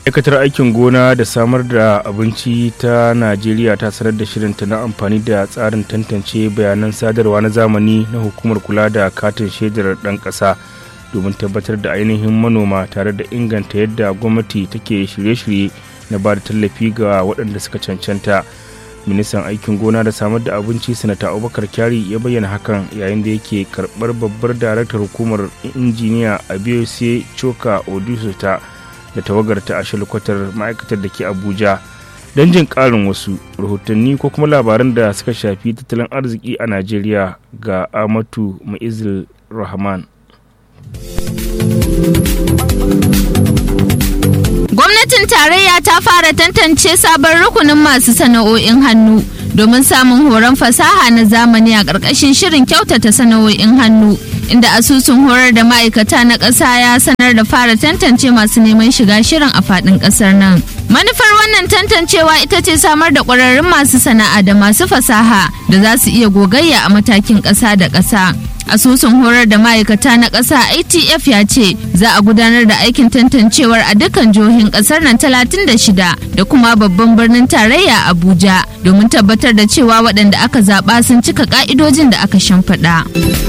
Ma'aikatar aikin gona da samar da abinci ta Najeriya ta sanar da shirinta na amfani da tsarin tantance bayanan sadarwa na zamani na hukumar kula da katin shaidar ɗan ƙasa domin tabbatar da ainihin manoma tare da inganta yadda gwamnati take shirye-shirye na ba da tallafi ga waɗanda suka cancanta. Ministan aikin gona da samar da abinci Sanata Abubakar Kyari ya bayyana hakan yayin da yake karɓar babbar daraktar hukumar injiniya Abiose Choka Odusota da tawagarta a shalkwatar ma'aikatar da ke Abuja don jin ƙarin wasu rahotanni ko kuma labaran da suka shafi tattalin arziki a Najeriya ga Amatu Mu'izil Rahman. Gwamnatin tarayya ta fara tantance sabon rukunin masu sana'o'in hannu domin samun horon fasaha na zamani a ƙarƙashin shirin kyautata sana'o'in hannu, inda asusun horar da ma'aikata na ƙasa ya sanar da fara tantance masu neman shiga shirin a faɗin ƙasar nan. Manufar wannan tantancewa ita ce samar da ƙwararrun masu sana'a da masu fasaha da za su iya gogayya a matakin ƙasa da ƙasa. Asusun horar da ma'aikata na ƙasa ITF ya ce za a gudanar da aikin tantancewar a dukkan jihohin ƙasar nan 36 da kuma babban birnin tarayya Abuja domin tabbatar da cewa waɗanda aka zaɓa sun cika ƙa'idojin da aka shimfiɗa.